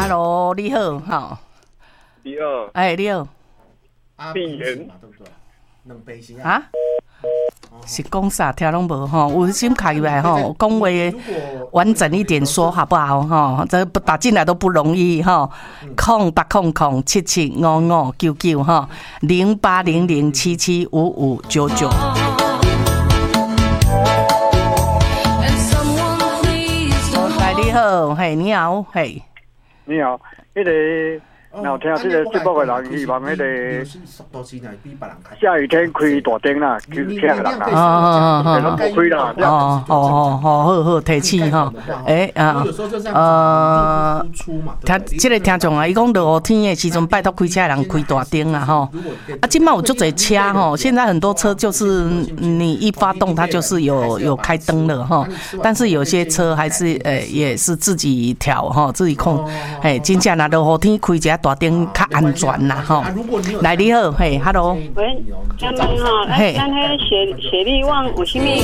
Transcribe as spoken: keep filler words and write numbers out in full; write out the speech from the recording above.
，Hello， 你好，哈。 你好。 哎，你好。 闭眼。 啊？是讲啥？听拢无吼，有心开来吼，讲话完整一点说好不好吼？这不打进来都不容易吼。空八空空七七五五九九哈，零八零零七七五五九九。来，你好，嘿，你好，嘿， 你好，迄个。然后听这个节目的人，希望迄个下雨天开大灯啦，去听人啦，哦哦哦，开啦， 哦哦哦，好好好，提醒哈，诶啊，呃，听这个听众啊，伊讲落雨天的时阵，拜托开车的人开大灯啊吼，啊，今麦有足侪车吼，现在很多车就是你一发动它就是有有开灯了哈，但是有些车还是诶也是自己调哈，自己控，诶，真正若落雨天开一下大灯较安全啦吼。来，你好，嘿 ，Hello。 喂，咱们哈，咱咱迄雪雪力旺有啥物？